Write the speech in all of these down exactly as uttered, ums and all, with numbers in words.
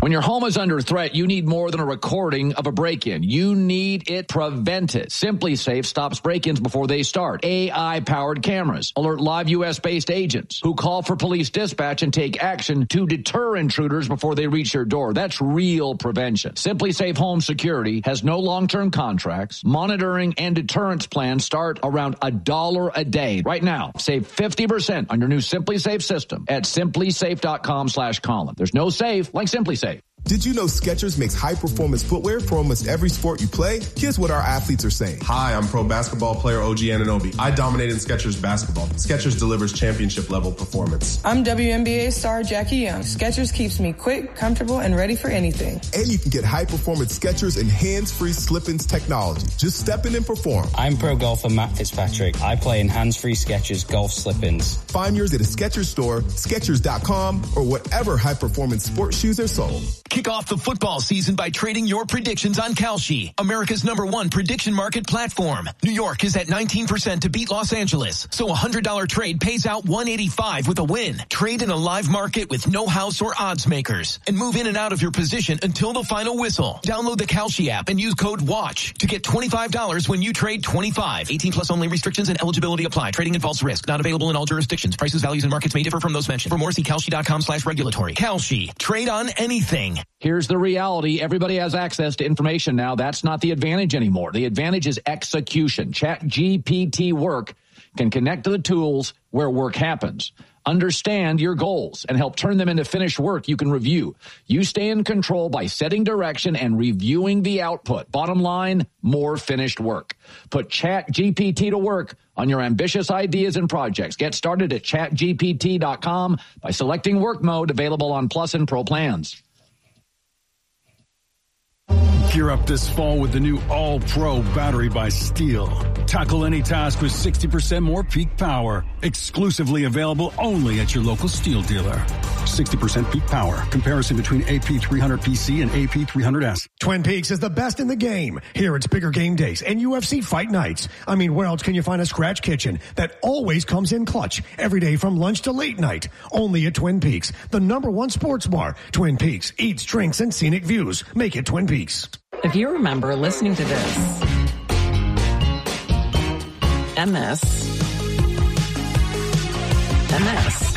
When your home is under threat, you need more than a recording of a break-in. You need it prevented. SimpliSafe stops break-ins before they start. A I-powered cameras alert live U S-based agents who call for police dispatch and take action to deter intruders before they reach your door. That's real prevention. SimpliSafe Home Security has no long-term contracts. Monitoring and deterrence plans start around a dollar a day. Right now, save fifty percent on your new SimpliSafe system at SimpliSafe.com slash Colin. There's no safe like SimpliSafe. Did you know Skechers makes high-performance footwear for almost every sport you play? Here's what our athletes are saying. Hi, I'm pro basketball player O G Anunoby. I dominate in Skechers basketball. Skechers delivers championship-level performance. I'm W N B A star Jackie Young. Skechers keeps me quick, comfortable, and ready for anything. And you can get high-performance Skechers and hands-free slip-ins technology. Just step in and perform. I'm pro golfer Matt Fitzpatrick. I play in hands-free Skechers golf slip-ins. Find yours at a Skechers store, Skechers dot com, or whatever high-performance sports shoes are sold. Kick off the football season by trading your predictions on Kalshi, America's number one prediction market platform. New York is at nineteen percent to beat Los Angeles, so a one hundred dollars trade pays out one eighty-five with a win. Trade in a live market with no house or odds makers, and move in and out of your position until the final whistle. Download the Kalshi app and use code WATCH to get twenty-five dollars when you trade twenty-five. eighteen plus only. Restrictions and eligibility apply. Trading involves risk. Not available in all jurisdictions. Prices, values, and markets may differ from those mentioned. For more, see Kalshi.com slash regulatory. Kalshi. Trade on anything. Here's the reality. Everybody has access to information now. That's not the advantage anymore. The advantage is execution. ChatGPT Work can connect to the tools where work happens. Understand your goals and help turn them into finished work you can review. You stay in control by setting direction and reviewing the output. Bottom line, more finished work. Put ChatGPT to work on your ambitious ideas and projects. Get started at chat G P T dot com by selecting work mode, available on Plus and Pro plans. Gear up this fall with the new All-Pro battery by Steel. Tackle any task with sixty percent more peak power. Exclusively available only at your local Steel dealer. sixty percent peak power. Comparison between A P three hundred P C and A P three hundred S. Twin Peaks is the best in the game. Here it's bigger game days and U F C fight nights. I mean, where else can you find a scratch kitchen that always comes in clutch every day from lunch to late night? Only at Twin Peaks, the number one sports bar. Twin Peaks eats, drinks, and scenic views. Make it Twin Peaks. If you remember listening to this, and this, and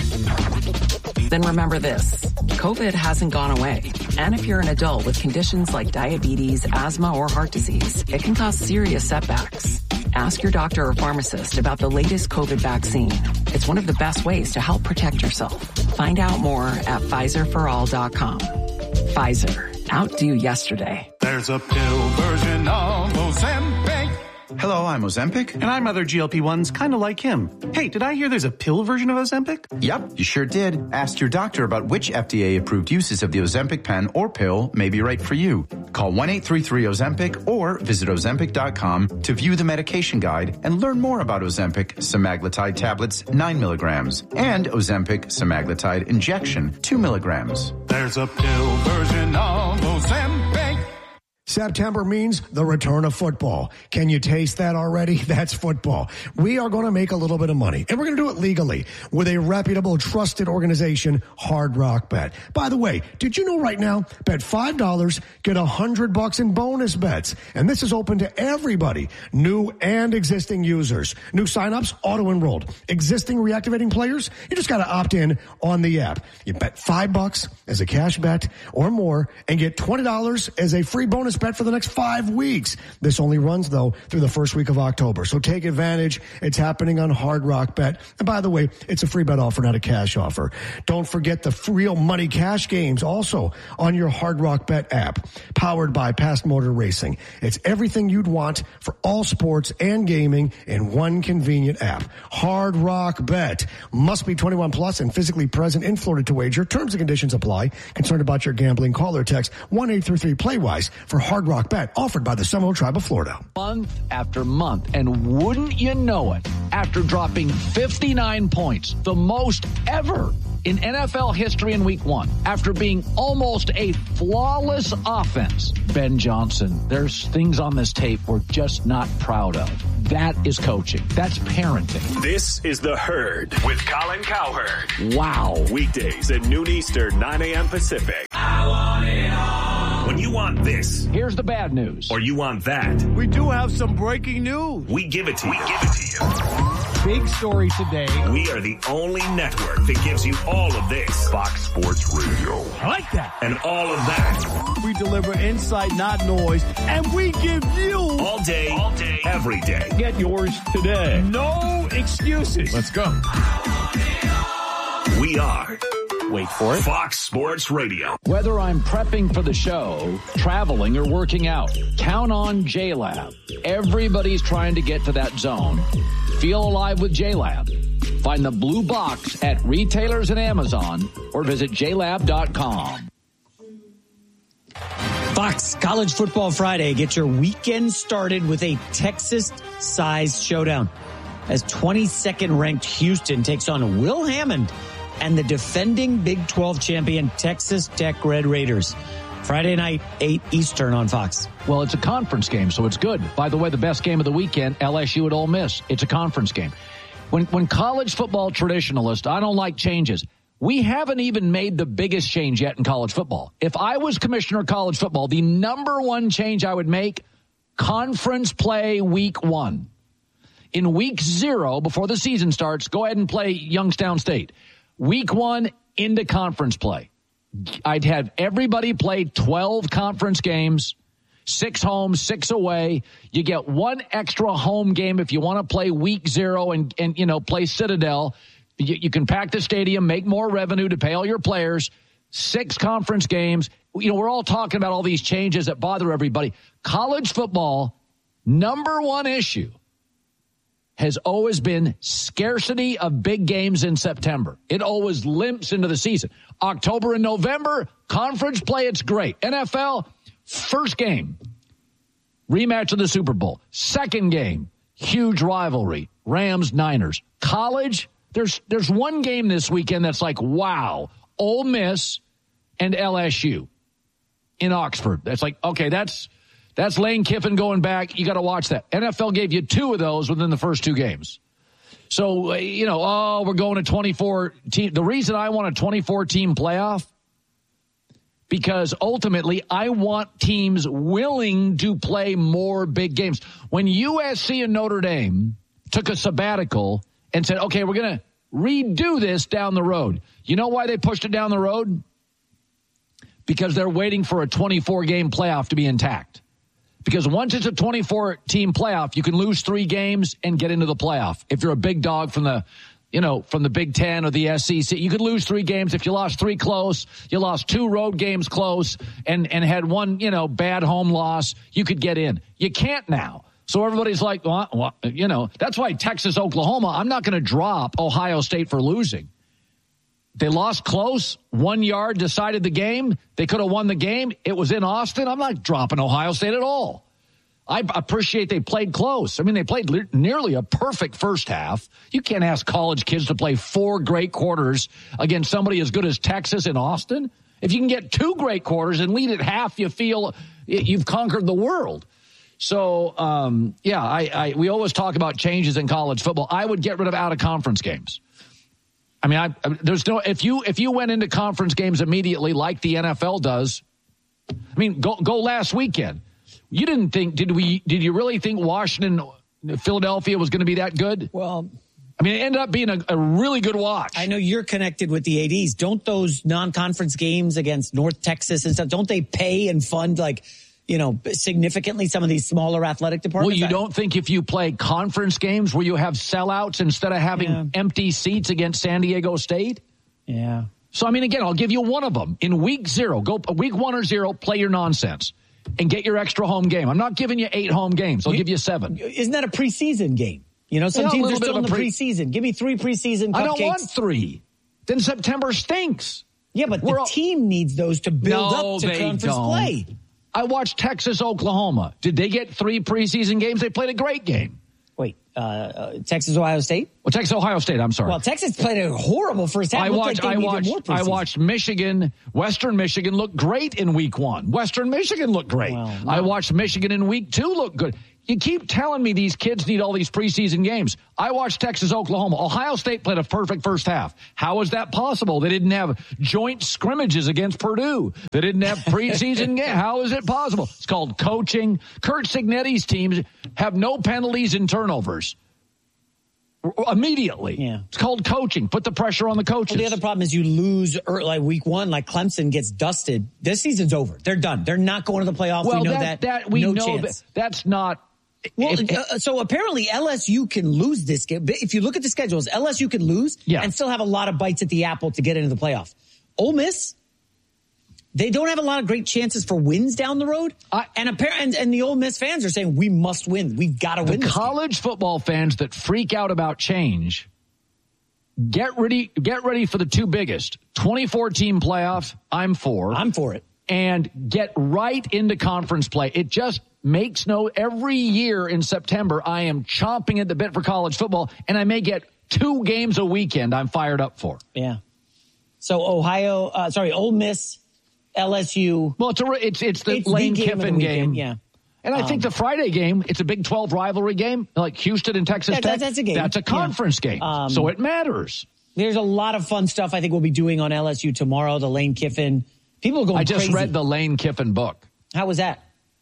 this, then remember this. COVID hasn't gone away. And if you're an adult with conditions like diabetes, asthma, or heart disease, it can cause serious setbacks. Ask your doctor or pharmacist about the latest COVID vaccine. It's one of the best ways to help protect yourself. Find out more at Pfizer for all dot com. Pfizer. Outdo yesterday. There's a pill version of Ozempic. Hello, I'm Ozempic. And I'm other G L P ones kind of like him. Hey, did I hear there's a pill version of Ozempic? Yep, you sure did. Ask your doctor about which F D A-approved uses of the Ozempic pen or pill may be right for you. Call one eight three three Ozempic or visit Ozempic dot com to view the medication guide and learn more about Ozempic semaglutide tablets, nine milligrams, and Ozempic semaglutide injection, two milligrams. There's a pill version of Ozempic. September means the return of football. Can you taste that already? That's football. We are going to make a little bit of money, and we're going to do it legally with a reputable, trusted organization, Hard Rock Bet. By the way, did you know right now, bet five dollars, get one hundred bucks in bonus bets. And this is open to everybody, new and existing users. New signups, auto-enrolled. Existing reactivating players, you just got to opt in on the app. You bet five bucks as a cash bet or more and get twenty dollars as a free bonus bet for the next five weeks. This only runs, though, through the first week of October. So take advantage. It's happening on Hard Rock Bet. And by the way, it's a free bet offer, not a cash offer. Don't forget the real money cash games also on your Hard Rock Bet app, powered by Past Motor Racing. It's everything you'd want for all sports and gaming in one convenient app. Hard Rock Bet. Must be twenty-one plus and physically present in Florida to wager. Terms and conditions apply. Concerned about your gambling? Call or text one eight three three play wise for Hard Rock Bet, offered by the Seminole Tribe of Florida. Month after month, and wouldn't you know it, after dropping fifty-nine points, the most ever in N F L history in week one, after being almost a flawless offense, Ben Johnson, there's things on this tape we're just not proud of. That is coaching. That's parenting. This is The Herd with Colin Cowherd. Wow. Weekdays at noon Eastern, nine a.m. Pacific. I want it. want this? Here's the bad news. Or you want that? We do have some breaking news. We give it to you. We give it to you. Big story today. We are the only network that gives you all of this. Fox Sports Radio. I like that. And all of that. We deliver insight, not noise. And we give you... All day, all day, every day. Get yours today. No excuses. Let's go. We are... Wait for it. Fox Sports Radio. Whether I'm prepping for the show, traveling, or working out, count on J-Lab. Everybody's trying to get to that zone. Feel alive with J-Lab. Find the blue box at retailers and Amazon or visit j lab dot com. Fox College Football Friday. Get your weekend started with a Texas-sized showdown as twenty-second ranked Houston takes on Will Hammond and the defending Big twelve champion Texas Tech Red Raiders. Friday night, eight Eastern on Fox. Well, it's a conference game, so it's good. By the way, the best game of the weekend, L S U at Ole Miss. It's a conference game. When when college football traditionalists, I don't like changes. We haven't even made the biggest change yet in college football. If I was commissioner of college football, the number one change I would make, conference play week one. In week zero, before the season starts, go ahead and play Youngstown State. Week one, into conference play. I'd have everybody play twelve conference games, six home, six away. You get one extra home game if you want to play week zero and, and you know, play Citadel. You, you can pack the stadium, make more revenue to pay all your players. Six conference games. You know, we're all talking about all these changes that bother everybody. College football, number one issue has always been scarcity of big games in September. It always limps into the season. October and November, conference play, it's great. N F L, first game, rematch of the Super Bowl. Second game, huge rivalry, Rams, Niners. College, there's there's one game this weekend that's like, wow, Ole Miss and L S U in Oxford. That's like, okay, that's... That's Lane Kiffin going back. You got to watch that. N F L gave you two of those within the first two games. So, you know, oh, we're going to twenty-four team. The reason I want a twenty-four team playoff, because ultimately I want teams willing to play more big games. When U S C and Notre Dame took a sabbatical and said, okay, we're going to redo this down the road. You know why they pushed it down the road? Because they're waiting for a twenty-four game playoff to be intact. Because once it's a twenty-four team playoff, you can lose three games and get into the playoff. If you're a big dog from the, you know, from the Big Ten or the S E C, you could lose three games. If you lost three close, you lost two road games close and, and had one, you know, bad home loss, you could get in. You can't now. So everybody's like, well, well you know, that's why Texas, Oklahoma, I'm not going to drop Ohio State for losing. They lost close, one yard, decided the game. They could have won the game. It was in Austin. I'm not dropping Ohio State at all. I appreciate they played close. I mean, they played le- nearly a perfect first half. You can't ask college kids to play four great quarters against somebody as good as Texas in Austin. If you can get two great quarters and lead at half, you feel you've conquered the world. So, um, yeah, I, I we always talk about changes in college football. I would get rid of out-of-conference games. I mean, I, there's no if you if you went into conference games immediately like the N F L does. I mean, go go last weekend. You didn't think did we did you really think Washington, Philadelphia was going to be that good? Well, I mean, it ended up being a, a really good watch. I know you're connected with the A Ds. Don't those non-conference games against North Texas and stuff? Don't they pay and fund like? You know, significantly some of these smaller athletic departments. Well, you don't think if you play conference games where you have sellouts instead of having yeah. empty seats against San Diego State? Yeah. So, I mean, again, I'll give you one of them. In week zero, go week one or zero, play your nonsense and get your extra home game. I'm not giving you eight home games. I'll you, give you seven. Isn't that a preseason game? You know, some yeah, teams are still in the pre- preseason. Give me three preseason cupcakes. I don't want three. Then September stinks. Yeah, but We're the all- team needs those to build no, up to they conference don't. play. I watched Texas, Oklahoma. Did they get three preseason games? They played a great game. Wait, uh, uh, Texas, Ohio State? Well, Texas, Ohio State, I'm sorry. Well, Texas played a horrible first half. I watched, like I watched, I watched Michigan, Western Michigan look great in week one. Western Michigan looked great. Well, no. I watched Michigan in week two look good. You keep telling me these kids need all these preseason games. I watched Texas, Oklahoma. Ohio State played a perfect first half. How is that possible? They didn't have joint scrimmages against Purdue. They didn't have preseason games. How is it possible? It's called coaching. Kurt Cignetti's teams have no penalties and turnovers immediately. Yeah. It's called coaching. Put the pressure on the coaches. Well, the other problem is you lose early, like week one, like Clemson gets dusted. This season's over. They're done. They're not going to the playoffs. Well, we know that, that. that we no know chance. that that's not. Well, if, uh, so apparently L S U can lose this game. If you look at the schedules, L S U can lose yeah. and still have a lot of bites at the apple to get into the playoff. Ole Miss, they don't have a lot of great chances for wins down the road. Uh, and, apparently, and, and the Ole Miss fans are saying, we must win. We've got to win the this college game. football fans that freak out about change, get ready, get ready for the two biggest. twenty fourteen playoffs, I'm for. I'm for it. And get right into conference play. It just makes no, every year in September, I am chomping at the bit for college football, and I may get two games a weekend I'm fired up for. Yeah. So Ohio, uh, sorry, Ole Miss, L S U. Well, it's a, it's, it's the it's Lane the game Kiffin game. Yeah. And I um, think the Friday game, it's a Big twelve rivalry game, like Houston and Texas that, Tech. That's a game. That's a conference yeah. game. Um, so it matters. There's a lot of fun stuff I think we'll be doing on L S U tomorrow, the Lane Kiffin. People are going I just crazy. read the Lane Kiffin book. How was that?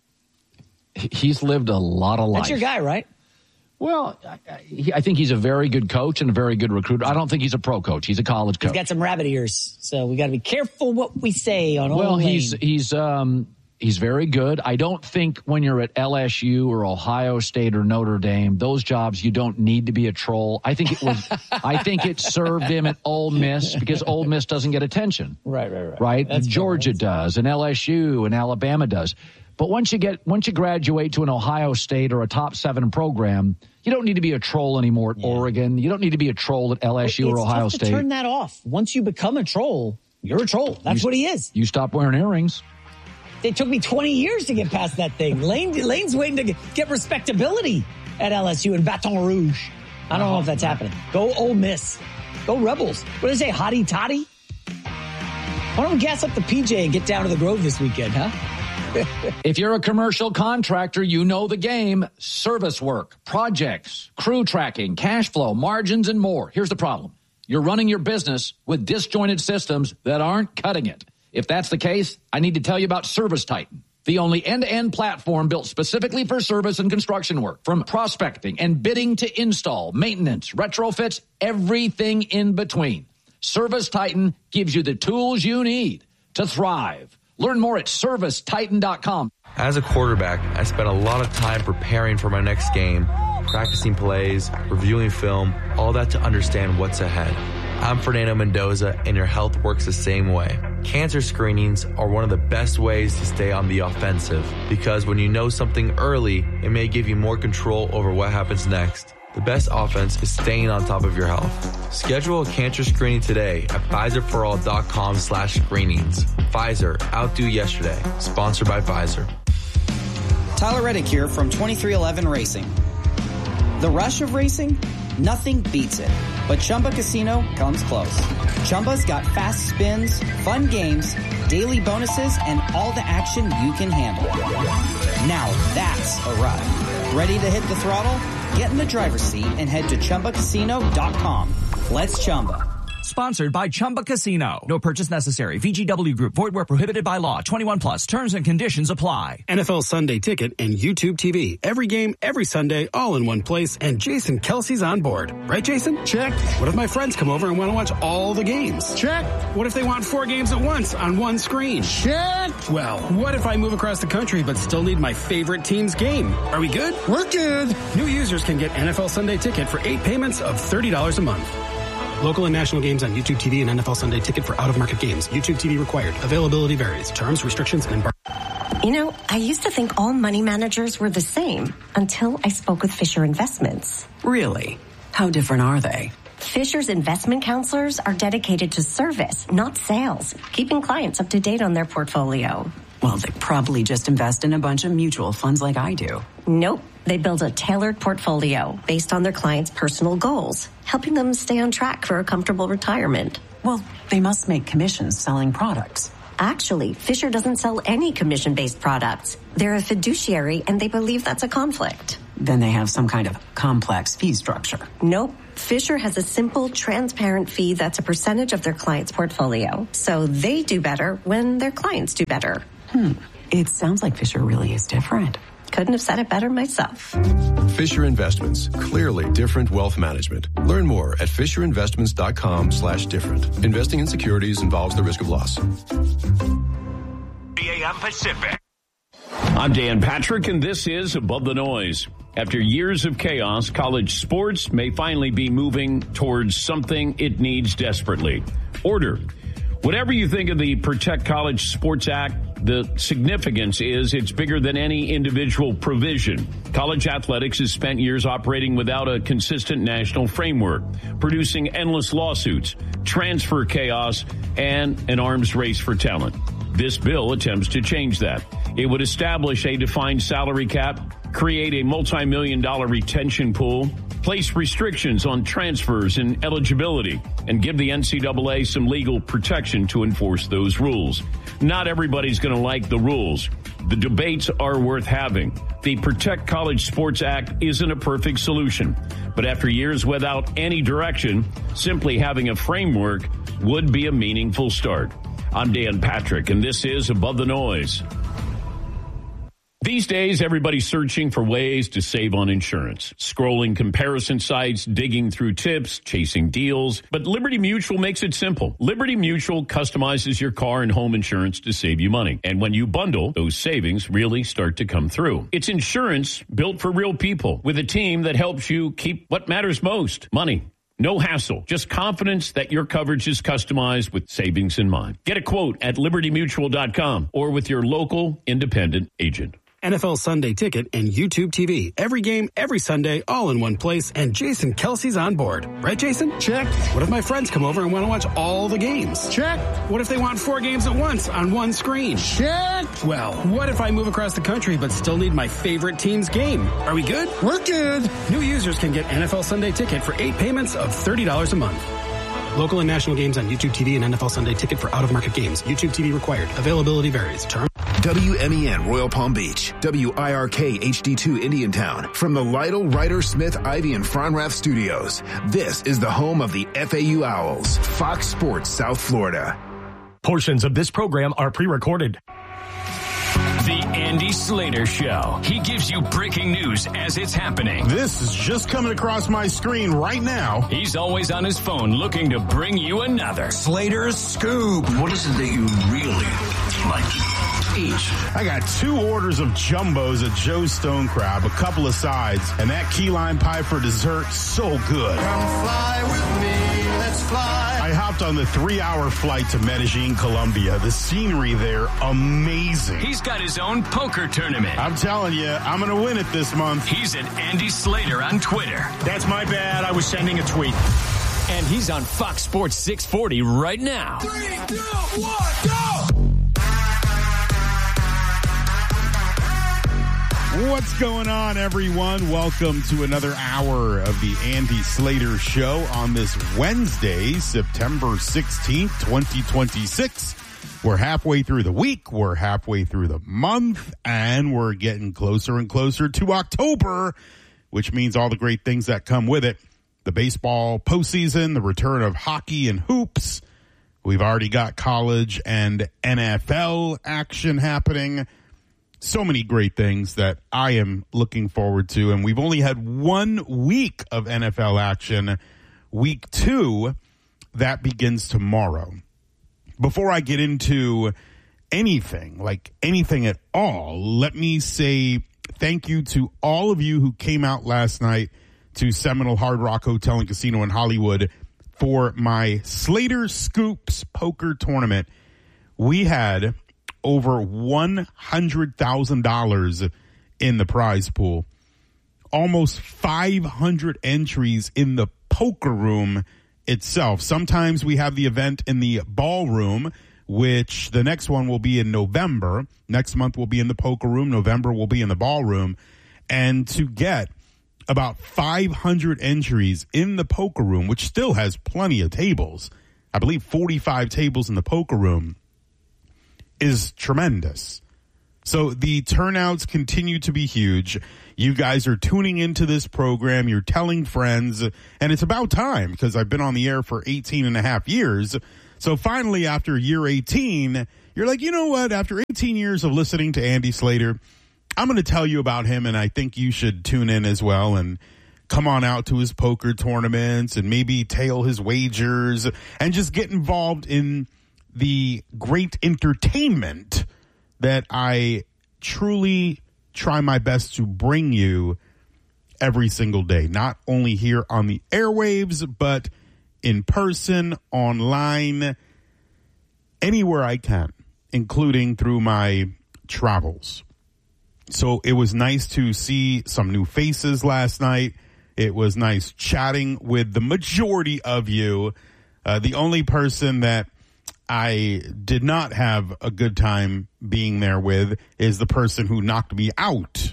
He's lived a lot of life. That's your guy, right? Well, I, I think he's a very good coach and a very good recruiter. I don't think he's a pro coach. He's a college coach. He's got some rabbit ears, so we got to be careful what we say on. Well, old he's Lane. he's um he's very good. I don't think when you're at L S U or Ohio State or Notre Dame, those jobs you don't need to be a troll. I think it was. I think it served him at Ole Miss because Ole Miss doesn't get attention. Right, right, right. Right. That's Georgia fair. does, and L S U and Alabama does. But once you get once you graduate to an Ohio State or a top seven program, you don't need to be a troll anymore at yeah. Oregon. You don't need to be a troll at L S U it's or Ohio tough to State. Turn that off. Once you become a troll, you're a troll. That's you, what he is. You stop wearing earrings. It took me twenty years to get past that thing. Lane Lane's waiting to get respectability at L S U and Baton Rouge. I don't oh, know if that's man. happening. Go Ole Miss. Go Rebels. What do they say? Hottie toddy? Why don't we gas up the P J and get down to the Grove this weekend, huh? If you're a commercial contractor, you know the game. Service work, projects, crew tracking, cash flow, margins, and more. Here's the problem. You're running your business with disjointed systems that aren't cutting it. If that's the case, I need to tell you about Service Titan, the only end-to-end platform built specifically for service and construction work. From prospecting and bidding to install, maintenance, retrofits, everything in between. Service Titan gives you the tools you need to thrive. Learn more at service titan dot com. As a quarterback, I spent a lot of time preparing for my next game, practicing plays, reviewing film, all that to understand what's ahead. I'm Fernando Mendoza, and your health works the same way. Cancer screenings are one of the best ways to stay on the offensive, because when you know something early, it may give you more control over what happens next. The best offense is staying on top of your health. Schedule a cancer screening today at Pfizer for all dot com slash screenings. Pfizer, outdo yesterday. Sponsored by Pfizer. Tyler Reddick here from twenty-three eleven Racing. The rush of racing? Nothing beats it. But Chumba Casino comes close. Chumba's got fast spins, fun games, daily bonuses, and all the action you can handle. Now that's a ride. Ready to hit the throttle? Get in the driver's seat and head to Chumba Casino dot com. Let's Chumba. Sponsored by Chumba Casino. No purchase necessary. V G W Group. Void where prohibited by law. twenty-one plus. Terms and conditions apply. N F L Sunday Ticket and YouTube T V. Every game, every Sunday, all in one place. And Jason Kelsey's on board. Right, Jason? Check. What if my friends come over and want to watch all the games? Check. What if they want four games at once on one screen? Check. Well, what if I move across the country but still need my favorite team's game? Are we good? We're good. New users can get N F L Sunday Ticket for eight payments of thirty dollars a month. Local and national games on YouTube T V and N F L Sunday Ticket for out-of-market games. YouTube T V required. Availability varies. Terms, restrictions, and embargo. You know, I used to think all money managers were the same until I spoke with Fisher Investments. Really? How different are they? Fisher's investment counselors are dedicated to service, not sales, keeping clients up to date on their portfolio. Well, they probably just invest in a bunch of mutual funds like I do. Nope. They build a tailored portfolio based on their clients' personal goals, helping them stay on track for a comfortable retirement. Well, they must make commissions selling products. Actually, Fisher doesn't sell any commission-based products. They're a fiduciary, and they believe that's a conflict. Then they have some kind of complex fee structure. Nope. Fisher has a simple, transparent fee that's a percentage of their client's portfolio. So they do better when their clients do better. Hmm. It sounds like Fisher really is different. Couldn't have said it better myself. Fisher Investments. Clearly different wealth management. Learn more at fisherinvestments.com slash different. Investing in securities involves the risk of loss. A M Pacific. I'm Dan Patrick, and this is Above the Noise. After years of chaos, college sports may finally be moving towards something it needs desperately. Order. Whatever you think of the Protect College Sports Act, the significance is it's bigger than any individual provision. College athletics has spent years operating without a consistent national framework, producing endless lawsuits, transfer chaos, and an arms race for talent. This bill attempts to change that. It would establish a defined salary cap, create a multi-million dollar retention pool, place restrictions on transfers and eligibility, and give the N C double A some legal protection to enforce those rules. Not everybody's going to like the rules. The debates are worth having. The Protect College Sports Act isn't a perfect solution, but after years without any direction, simply having a framework would be a meaningful start. I'm Dan Patrick, and this is Above the Noise. These days, everybody's searching for ways to save on insurance, scrolling comparison sites, digging through tips, chasing deals. But Liberty Mutual makes it simple. Liberty Mutual customizes your car and home insurance to save you money. And when you bundle, those savings really start to come through. It's insurance built for real people with a team that helps you keep what matters most, money. No hassle, just confidence that your coverage is customized with savings in mind. Get a quote at liberty mutual dot com or with your local independent agent. N F L Sunday Ticket and YouTube T V. Every game, every Sunday, all in one place. And Jason Kelsey's on board. Right, Jason? Check. What if my friends come over and want to watch all the games? Check. What if they want four games at once on one screen? Check. Well, what if I move across the country but still need my favorite team's game? Are we good? We're good. New users can get N F L Sunday Ticket for eight payments of thirty dollars a month. Local and national games on YouTube T V and N F L Sunday Ticket for out-of-market games. YouTube T V required. Availability varies. Term. W M E N Royal Palm Beach, W I R K H D two Indiantown, from the Lytle, Ryder, Smith, Ivy, and Fronrath studios. This is the home of the F A U Owls, Fox Sports South Florida. Portions of this program are pre-recorded. The Andy Slater Show. He gives you breaking news as it's happening. This is just coming across my screen right now. He's always on his phone looking to bring you another Slater's Scoop. What is it that you really like to eat? I got two orders of jumbos at Joe's Stone Crab, a couple of sides, and that key lime pie for dessert, so good. Come fly with me, let's fly. I hopped on the three-hour flight to Medellin, Colombia. The scenery there, amazing. He's got his own poker tournament. I'm telling you, I'm going to win it this month. He's at Andy Slater on Twitter. That's my bad. I was sending a tweet. And he's on Fox Sports six forty right now. Three, two, one, go! What's going on, everyone? Welcome to another hour of the Andy Slater Show on this Wednesday, September sixteenth, twenty twenty-six. We're halfway through the week, we're halfway through the month, and we're getting closer and closer to October, which means all the great things that come with it. The baseball postseason, the return of hockey and hoops. We've already got college and N F L action happening. So many great things that I am looking forward to. And we've only had one week of N F L action. Week two, that begins tomorrow. Before I get into anything, like anything at all, let me say thank you to all of you who came out last night to Seminole Hard Rock Hotel and Casino in Hollywood for my Slater Scoops poker tournament. We had over one hundred thousand dollars in the prize pool. Almost five hundred entries in the poker room itself. Sometimes we have the event in the ballroom, which the next one will be in November. Next month will be in the poker room. November will be in the ballroom. And to get about five hundred entries in the poker room, which still has plenty of tables, I believe forty-five tables in the poker room, is tremendous. So the turnouts continue to be huge. You guys are tuning into this program. You're telling friends. And it's about time because I've been on the air for eighteen and a half years. So finally, after year eighteen, you're like, you know what? After eighteen years of listening to Andy Slater, I'm going to tell you about him. And I think you should tune in as well and come on out to his poker tournaments and maybe tail his wagers and just get involved in the great entertainment that I truly try my best to bring you every single day, not only here on the airwaves, but in person, online, anywhere I can, including through my travels. So it was nice to see some new faces last night. It was nice chatting with the majority of you. Uh, the only person that I did not have a good time being there with is the person who knocked me out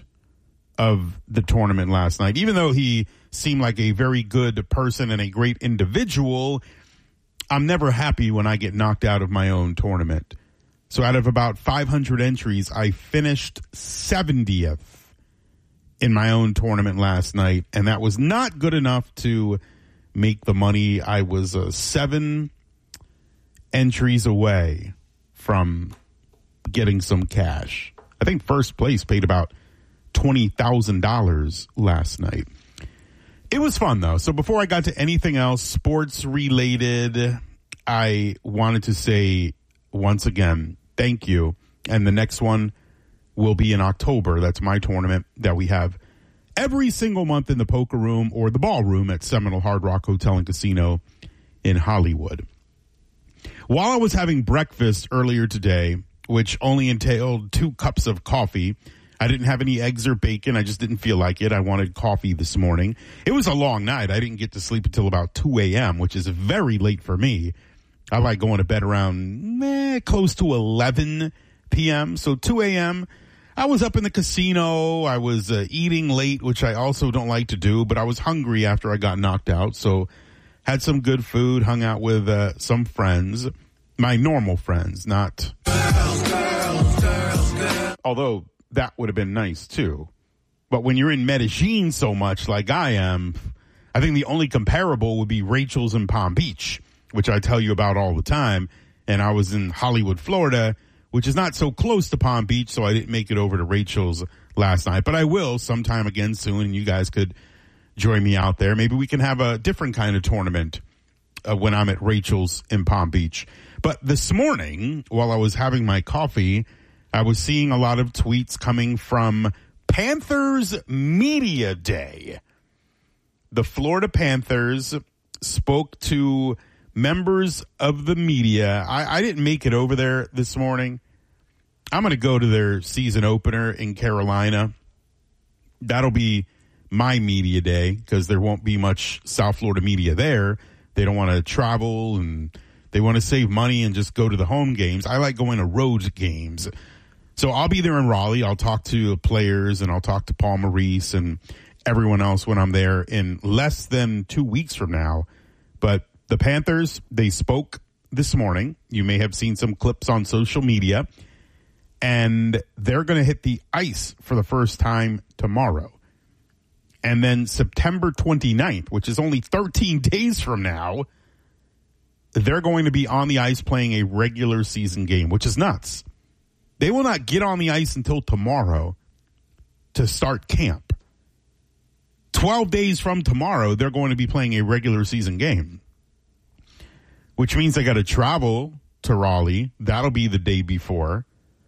of the tournament last night. Even though he seemed like a very good person and a great individual, I'm never happy when I get knocked out of my own tournament. So out of about five hundred entries, I finished seventieth in my own tournament last night, and that was not good enough to make the money. I was uh, seven entries away from getting some cash. I think first place paid about twenty thousand dollars last night. It was fun, though. So before I got to anything else sports related, I wanted to say once again, thank you. And the next one will be in October. That's my tournament that we have every single month in the poker room or the ballroom at Seminole Hard Rock Hotel and Casino in Hollywood. While I was having breakfast earlier today, which only entailed two cups of coffee, I didn't have any eggs or bacon. I just didn't feel like it. I wanted coffee this morning. It was a long night. I didn't get to sleep until about two a.m., which is very late for me. I like going to bed around eh, close to eleven p.m. So two a.m., I was up in the casino. I was uh, eating late, which I also don't like to do, but I was hungry after I got knocked out. So had some good food, hung out with uh, some friends, my normal friends, not. Girls, girls, girls, girls. Although that would have been nice too. But when you're in Medellin so much like I am, I think the only comparable would be Rachel's in Palm Beach, which I tell you about all the time. And I was in Hollywood, Florida, which is not so close to Palm Beach, so I didn't make it over to Rachel's last night. But I will sometime again soon, and you guys could join me out there. Maybe we can have a different kind of tournament uh, when I'm at Rachel's in Palm Beach. But this morning, while I was having my coffee, I was seeing a lot of tweets coming from Panthers Media Day. The Florida Panthers spoke to members of the media. I, I didn't make it over there this morning. I'm going to go to their season opener in Carolina. That'll be my media day because there won't be much South Florida media there. They don't want to travel and they want to save money and just go to the home games. I like going to road games. So I'll be there in Raleigh. I'll talk to players and I'll talk to Paul Maurice and everyone else when I'm there in less than two weeks from now. But the Panthers, they spoke this morning. You may have seen some clips on social media. And they're going to hit the ice for the first time tomorrow. And then September twenty-ninth, which is only thirteen days from now, they're going to be on the ice playing a regular season game, which is nuts. They will not get on the ice until tomorrow to start camp. twelve days from tomorrow, they're going to be playing a regular season game, which means they got to travel to Raleigh. That'll be the day before.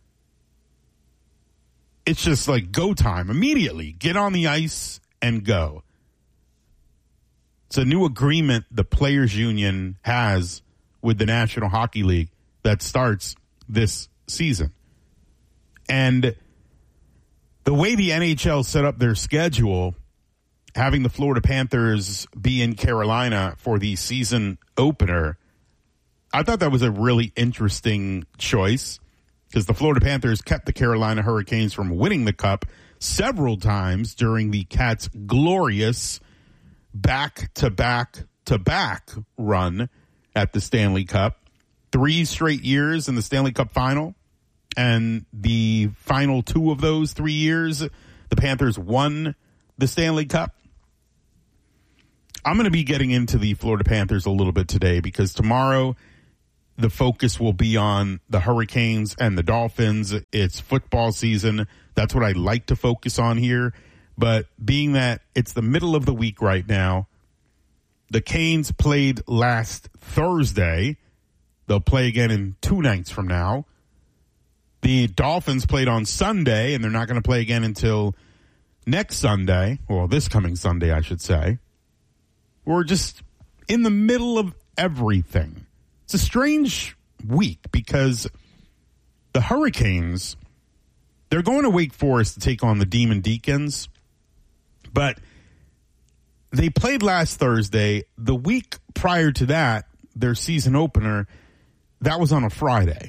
It's just like go time immediately. Get on the ice and go. It's a new agreement the Players Union has with the National Hockey League that starts this season. And the way the N H L set up their schedule, having the Florida Panthers be in Carolina for the season opener, I thought that was a really interesting choice because the Florida Panthers kept the Carolina Hurricanes from winning the Cup several times during the Cats' glorious back-to-back-to-back run at the Stanley Cup. Three straight years in the Stanley Cup final. And the final two of those three years, the Panthers won the Stanley Cup. I'm going to be getting into the Florida Panthers a little bit today because tomorrow the focus will be on the Hurricanes and the Dolphins. It's football season. That's what I like to focus on here. But being that it's the middle of the week right now, the Canes played last Thursday. They'll play again in two nights from now. The Dolphins played on Sunday, and they're not going to play again until next Sunday. Well, this coming Sunday, I should say. We're just in the middle of everything. It's a strange week because the Hurricanes, they're going to Wake Forest to take on the Demon Deacons, but they played last Thursday. The week prior to that, their season opener, that was on a Friday.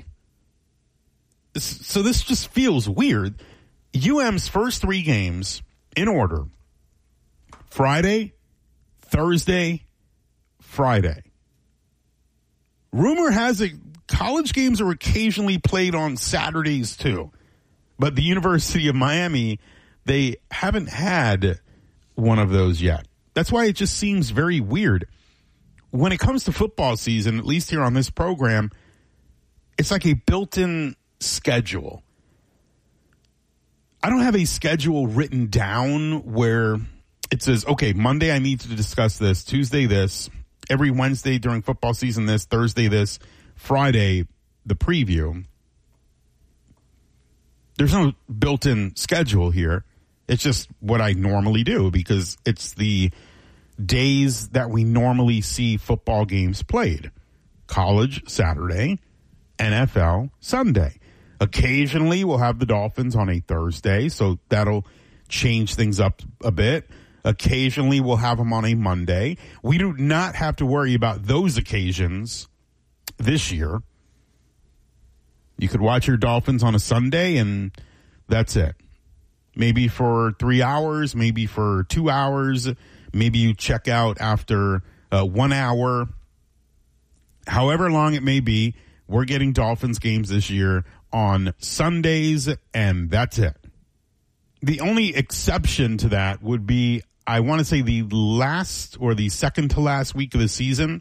So this just feels weird. U M's first three games in order: Friday, Thursday, Friday. Rumor has it college games are occasionally played on Saturdays too. But the University of Miami, they haven't had one of those yet. That's why it just seems very weird. When it comes to football season, at least here on this program, it's like a built-in schedule. I don't have a schedule written down where it says, okay, Monday I need to discuss this, Tuesday this, every Wednesday during football season this, Thursday this, Friday the preview. There's no built-in schedule here. It's just what I normally do because it's the days that we normally see football games played. College, Saturday, N F L, Sunday. Occasionally, we'll have the Dolphins on a Thursday, so that'll change things up a bit. Occasionally, we'll have them on a Monday. We do not have to worry about those occasions this year. You could watch your Dolphins on a Sunday, and that's it. Maybe for three hours, maybe for two hours. Maybe you check out after uh, one hour. However long it may be, we're getting Dolphins games this year on Sundays, and that's it. The only exception to that would be, I want to say, the last or the second to last week of the season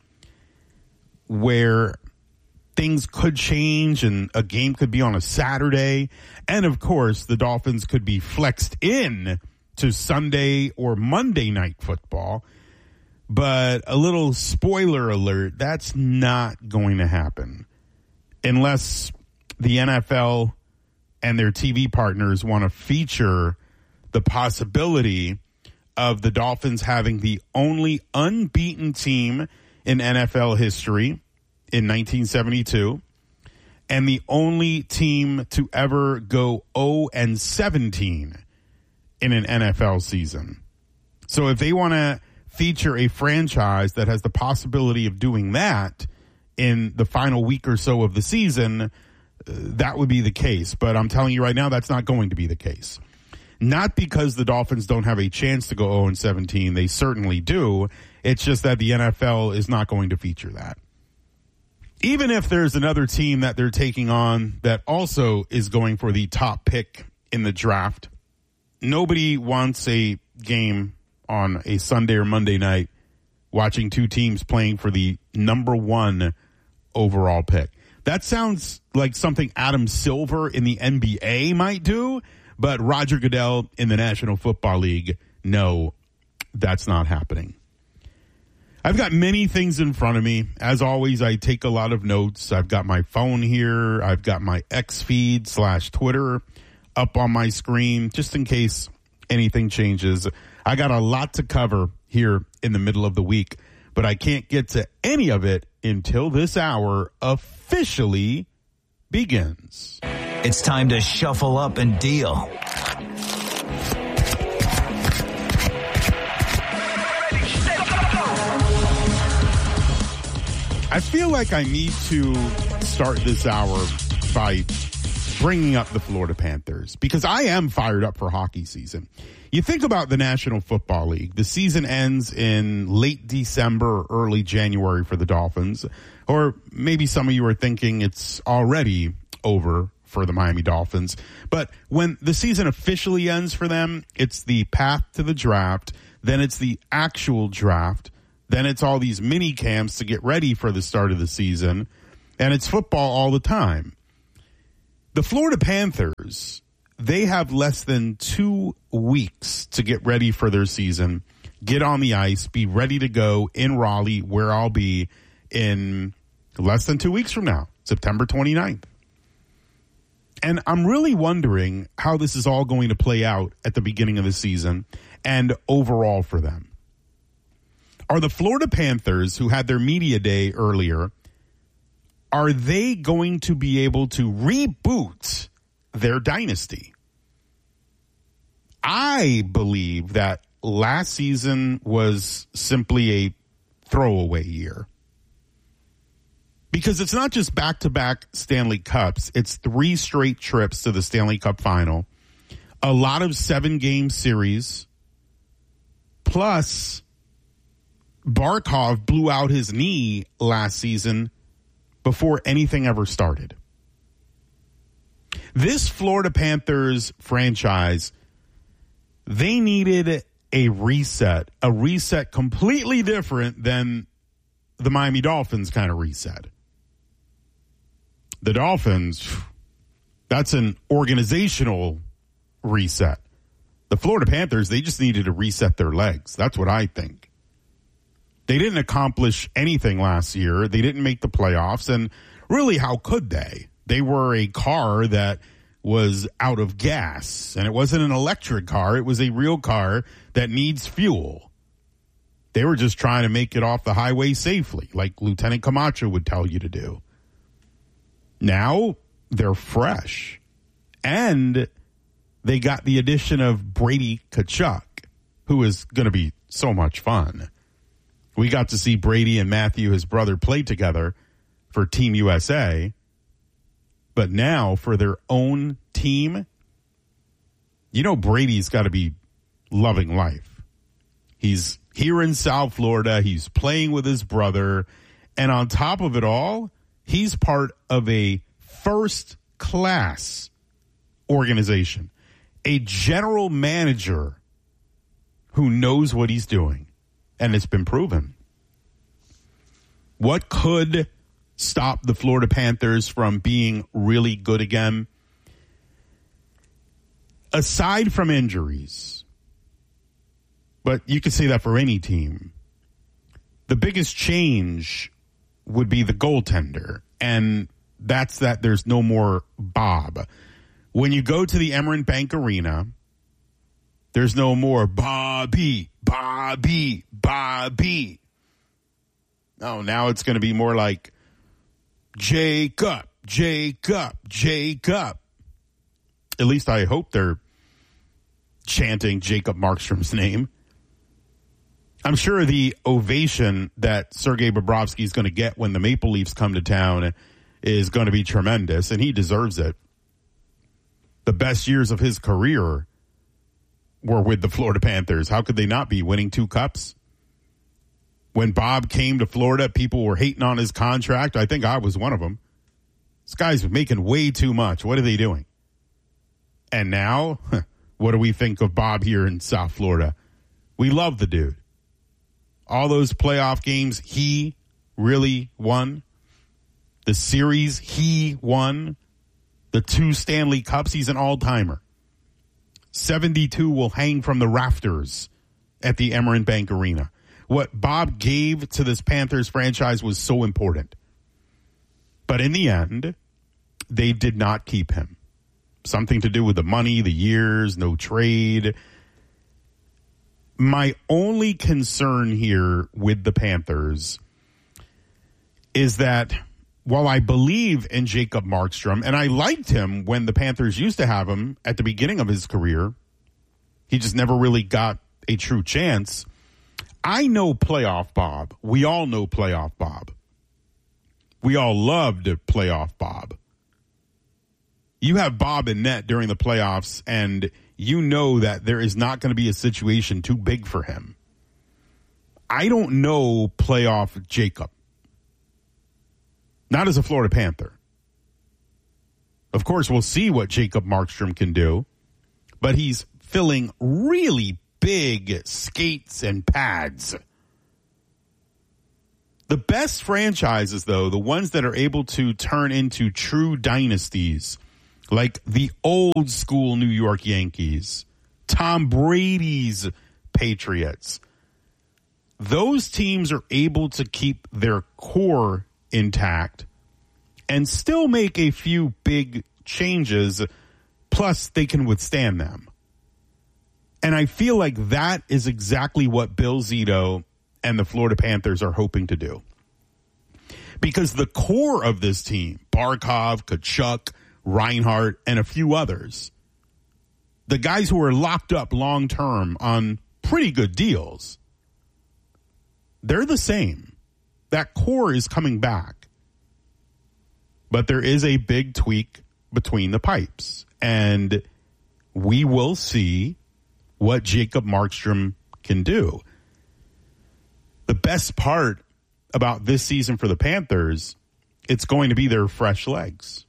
where things could change and a game could be on a Saturday. And, of course, the Dolphins could be flexed in to Sunday or Monday night football. But a little spoiler alert, that's not going to happen unless the N F L and their T V partners want to feature the possibility of the Dolphins having the only unbeaten team in N F L history in nineteen seventy-two and the only team to ever go oh and seventeen in an N F L season. So if they want to feature a franchise that has the possibility of doing that in the final week or so of the season, uh, that would be the case. But I'm telling you right now, that's not going to be the case. Not because the Dolphins don't have a chance to go oh and seventeen. They certainly do. It's just that the N F L is not going to feature that. Even if there's another team that they're taking on that also is going for the top pick in the draft, nobody wants a game on a Sunday or Monday night watching two teams playing for the number one overall pick. That sounds like something Adam Silver in the N B A might do, but Roger Goodell in the National Football League, no, that's not happening. I've got many things in front of me. As always, I take a lot of notes. I've got my phone here. I've got my X feed slash Twitter up on my screen just in case anything changes. I got a lot to cover here in the middle of the week, but I can't get to any of it until this hour officially begins. It's time to shuffle up and deal. I feel like I need to start this hour by bringing up the Florida Panthers because I am fired up for hockey season. You think about the National Football League. The season ends in late December or early January for the Dolphins. Or maybe some of you are thinking it's already over for the Miami Dolphins. But when the season officially ends for them, it's the path to the draft. Then it's the actual draft. Then it's all these mini camps to get ready for the start of the season. And it's football all the time. The Florida Panthers, they have less than two weeks to get ready for their season, get on the ice, be ready to go in Raleigh, where I'll be in less than two weeks from now, September twenty-ninth. And I'm really wondering how this is all going to play out at the beginning of the season and overall for them. Are the Florida Panthers, who had their media day earlier, are they going to be able to reboot their dynasty? I believe that last season was simply a throwaway year. Because it's not just back-to-back Stanley Cups. It's three straight trips to the Stanley Cup final. A lot of seven-game series. Plus, Barkov blew out his knee last season before anything ever started. This Florida Panthers franchise, they needed a reset, a reset completely different than the Miami Dolphins kind of reset. The Dolphins, that's an organizational reset. The Florida Panthers, they just needed to reset their legs. That's what I think. They didn't accomplish anything last year. They didn't make the playoffs. And really, how could they? They were a car that was out of gas. And it wasn't an electric car. It was a real car that needs fuel. They were just trying to make it off the highway safely, like Lieutenant Camacho would tell you to do. Now, they're fresh. And they got the addition of Brady Tkachuk, who is going to be so much fun. We got to see Brady and Matthew, his brother, play together for Team U S A. But now for their own team, you know Brady's got to be loving life. He's here in South Florida. He's playing with his brother. And on top of it all, he's part of a first-class organization, a general manager who knows what he's doing. And it's been proven. What could stop the Florida Panthers from being really good again? Aside from injuries, but you could say that for any team, the biggest change would be the goaltender. And that's that there's no more Bob. When you go to the Emirates Bank Arena, there's no more Bobby, Bobby, Bobby. No, now it's going to be more like Jacob, Jacob, Jacob. At least I hope they're chanting Jacob Markstrom's name. I'm sure the ovation that Sergei Bobrovsky is going to get when the Maple Leafs come to town is going to be tremendous, and he deserves it. The best years of his career were with the Florida Panthers. How could they not be winning two cups? When Bob came to Florida, people were hating on his contract. I think I was one of them. This guy's making way too much. What are they doing? And now, what do we think of Bob here in South Florida? We love the dude. All those playoff games, he really won. The series, he won. The two Stanley Cups, he's an all-timer. seventy-two will hang from the rafters at the Emirates Bank Arena. What Bob gave to this Panthers franchise was so important. But in the end, they did not keep him. Something to do with the money, the years, no trade. My only concern here with the Panthers is that while I believe in Jacob Markstrom, and I liked him when the Panthers used to have him at the beginning of his career, he just never really got a true chance. I know playoff Bob. We all know playoff Bob. We all loved playoff Bob. You have Bob in net during the playoffs, and you know that there is not going to be a situation too big for him. I don't know playoff Jacob. Not as a Florida Panther. Of course, we'll see what Jacob Markstrom can do, but he's filling really big skates and pads. The best franchises, though, the ones that are able to turn into true dynasties, like the old school New York Yankees, Tom Brady's Patriots, those teams are able to keep their core intact and still make a few big changes, plus they can withstand them. And I feel like that is exactly what Bill Zito and the Florida Panthers are hoping to do. Because the core of this team, Barkov, Tkachuk, Reinhart, and a few others, the guys who are locked up long-term on pretty good deals, they're the same. That core is coming back. But there is a big tweak between the pipes. And we will see what Jacob Markstrom can do. The best part about this season for the Panthers, it's going to be their fresh legs.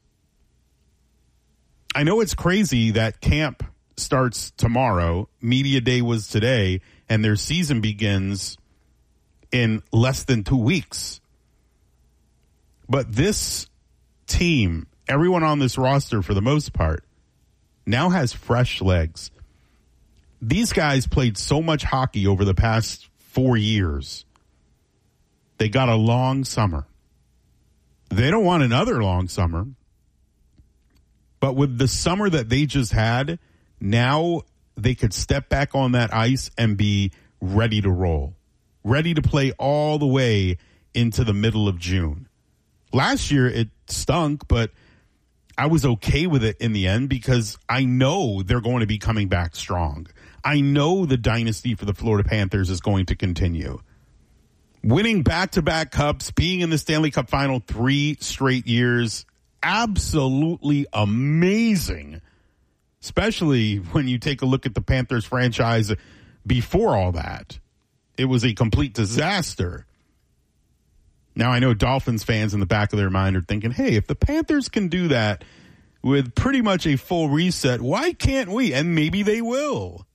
I know it's crazy that camp starts tomorrow, media day was today, and their season begins in less than two weeks. But this team, everyone on this roster for the most part, now has fresh legs. These guys played so much hockey over the past four years. They got a long summer. They don't want another long summer. But with the summer that they just had, now they could step back on that ice and be ready to roll. Ready to play all the way into the middle of June. Last year it stunk, but I was okay with it in the end because I know they're going to be coming back strong. I know the dynasty for the Florida Panthers is going to continue. Winning back-to-back cups, being in the Stanley Cup final three straight years, absolutely amazing. Especially when you take a look at the Panthers franchise before all that. It was a complete disaster. Now I know Dolphins fans in the back of their mind are thinking, hey, if the Panthers can do that with pretty much a full reset, why can't we? And maybe they will.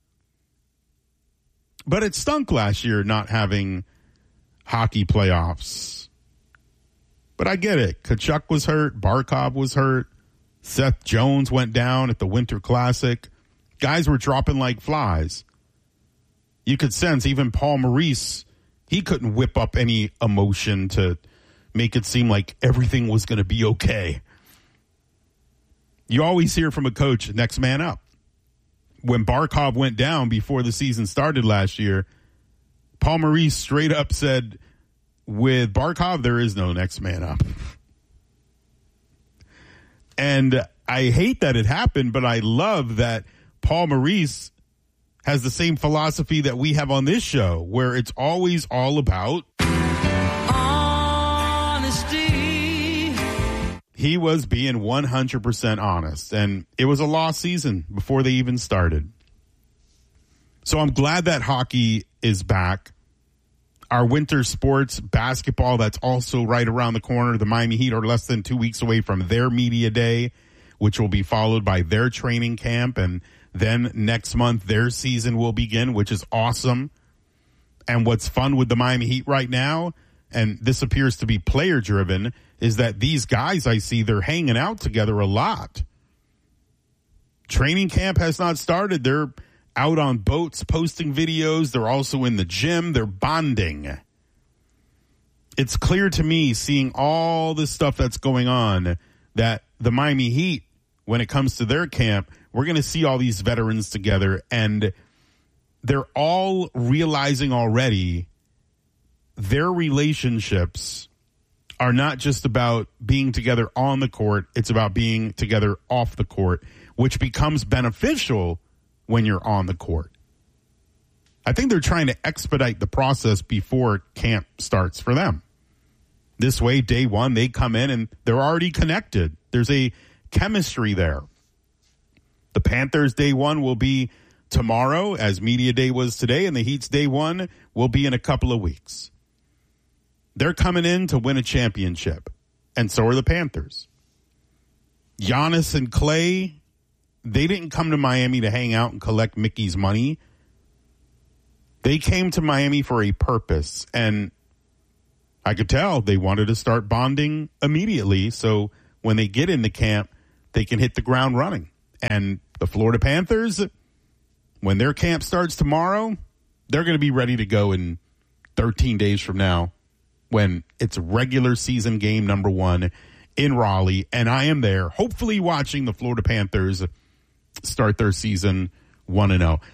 But it stunk last year not having hockey playoffs. But I get it. Tkachuk was hurt. Barkov was hurt. Seth Jones went down at the Winter Classic. Guys were dropping like flies. You could sense even Paul Maurice, he couldn't whip up any emotion to make it seem like everything was going to be okay. You always hear from a coach, next man up. When Barkov went down before the season started last year, Paul Maurice straight up said, with Barkov, there is no next man up. And I hate that it happened, but I love that Paul Maurice has the same philosophy that we have on this show, where it's always all about honesty. He was being one hundred percent honest, and it was a lost season before they even started. So I'm glad that hockey is back. Our winter sports, basketball, that's also right around the corner. The Miami Heat are less than two weeks away from their media day, which will be followed by their training camp. And then next month, their season will begin, which is awesome. And what's fun with the Miami Heat right now, and this appears to be player driven, is that these guys I see, they're hanging out together a lot. Training camp has not started. They're out on boats posting videos. They're also in the gym. They're bonding. It's clear to me, seeing all this stuff that's going on, that the Miami Heat, when it comes to their camp, we're going to see all these veterans together, and they're all realizing already their relationships are not just about being together on the court. It's about being together off the court, which becomes beneficial when you're on the court. I think they're trying to expedite the process before camp starts for them. This way, day one, they come in and they're already connected. There's a chemistry there. The Panthers' day one will be tomorrow, as media day was today, and the Heat's day one will be in a couple of weeks. They're coming in to win a championship, and so are the Panthers. Giannis and Clay, they didn't come to Miami to hang out and collect Mickey's money. They came to Miami for a purpose, and I could tell they wanted to start bonding immediately, so when they get into camp, they can hit the ground running. And the Florida Panthers, when their camp starts tomorrow, they're going to be ready to go in thirteen days from now when it's regular season game number one in Raleigh, and I am there, hopefully watching the Florida Panthers start their season one and oh.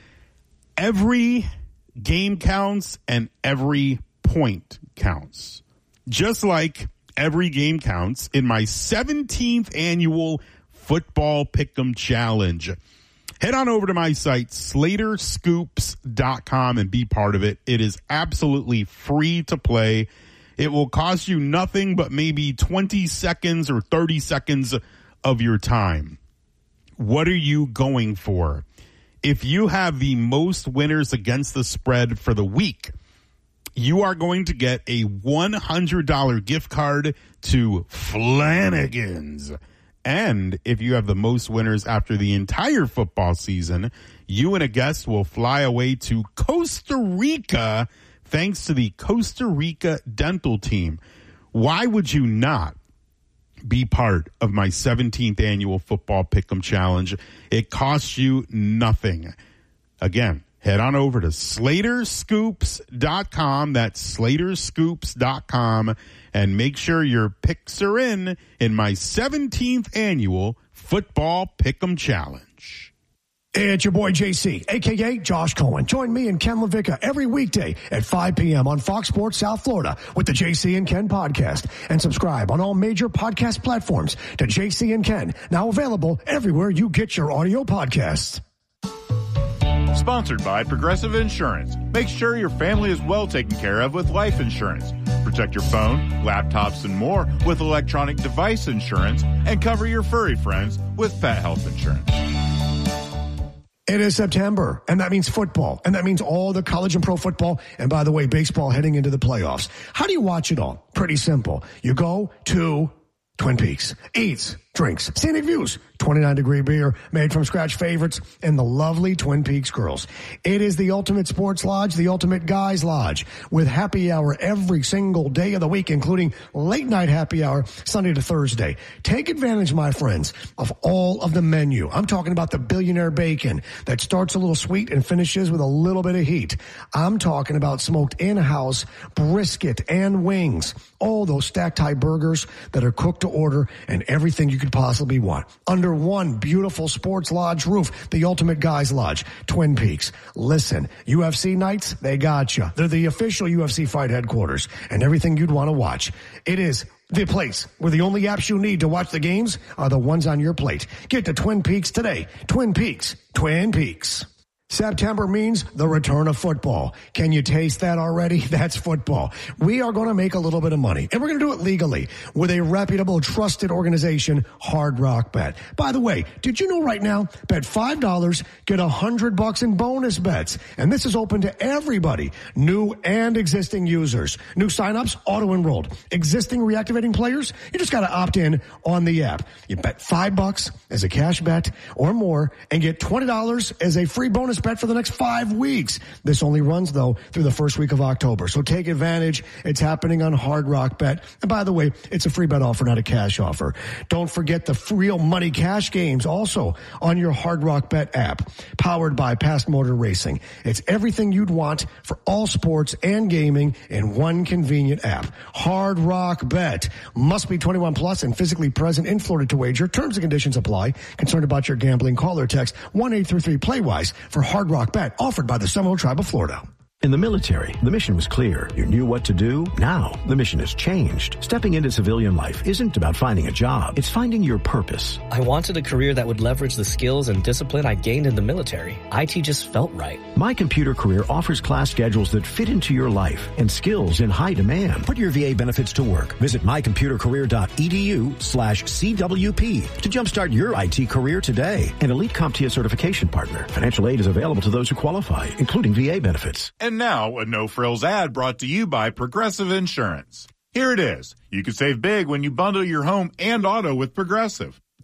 Every game counts and every point counts. Just like every game counts in my seventeenth annual Football Pick'em Challenge. Head on over to my site, Slater Scoops dot com, and be part of it. It is absolutely free to play. It will cost you nothing but maybe twenty seconds or thirty seconds of your time. What are you going for? If you have the most winners against the spread for the week, you are going to get a one hundred dollars gift card to Flanagan's. And if you have the most winners after the entire football season, you and a guest will fly away to Costa Rica thanks to the Costa Rica dental team. Why would you not be part of my seventeenth annual Football Pick'em Challenge? It costs you nothing. Again, head on over to Slater Scoops dot com. That's Slater Scoops dot com. And make sure your picks are in in my seventeenth annual Football Pick'em Challenge. It's your boy J C, a k a. Josh Cohen. Join me and Ken LaVicka every weekday at five p.m. on Fox Sports South Florida with the J C and Ken podcast. And subscribe on all major podcast platforms to J C and Ken, now available everywhere you get your audio podcasts. Sponsored by Progressive Insurance. Make sure your family is well taken care of with life insurance. Protect your phone, laptops, and more with electronic device insurance, and cover your furry friends with pet health insurance. It is September, and that means football, and that means all the college and pro football, and by the way, baseball heading into the playoffs. How do you watch it all? Pretty simple. You go to Twin Peaks, eats, drinks, scenic views, twenty-nine degree beer, made from scratch favorites, and the lovely Twin Peaks girls. It is the ultimate sports lodge, the ultimate guys lodge, with happy hour every single day of the week, including late night happy hour, Sunday to Thursday. Take advantage, my friends, of all of the menu. I'm talking about the billionaire bacon that starts a little sweet and finishes with a little bit of heat. I'm talking about smoked in-house brisket and wings, all those stacked high burgers that are cooked to order, and everything you could possibly want under one beautiful sports lodge roof, the ultimate guys lodge, Twin Peaks. Listen, U F C nights, they got you. They're the official U F C fight headquarters, and everything you'd want to watch. It is the place where the only apps you need to watch the games are the ones on your plate. Get to Twin Peaks today. Twin Peaks, Twin Peaks. September means the return of football. Can you taste that already? That's football. We are going to make a little bit of money, and we're going to do it legally with a reputable, trusted organization, Hard Rock Bet. By the way, did you know right now, bet five dollars, get one hundred bucks in bonus bets. And this is open to everybody, new and existing users. New signups, auto-enrolled. Existing reactivating players, you just got to opt in on the app. You bet five bucks as a cash bet or more and get twenty dollars as a free bonus bet for the next five weeks. This only runs, though, through the first week of October. So take advantage. It's happening on Hard Rock Bet. And by the way, it's a free bet offer, not a cash offer. Don't forget the real money cash games also on your Hard Rock Bet app, powered by Past Motor Racing. It's everything you'd want for all sports and gaming in one convenient app. Hard Rock Bet. Must be twenty-one plus and physically present in Florida to wager. Terms and conditions apply. Concerned about your gambling? Call or text one eight three three play wise for Hard Rock Bet, offered by the Seminole Tribe of Florida. In the military, the mission was clear. You knew what to do. Now, the mission has changed. Stepping into civilian life isn't about finding a job. It's finding your purpose. I wanted a career that would leverage the skills and discipline I gained in the military. I T just felt right. My Computer Career offers class schedules that fit into your life and skills in high demand. Put your V A benefits to work. Visit mycomputercareer.edu slash CWP to jumpstart your I T career today. An Elite CompTIA certification partner. Financial aid is available to those who qualify, including V A benefits. And now, a no-frills ad brought to you by Progressive Insurance. Here it is. You can save big when you bundle your home and auto with Progressive.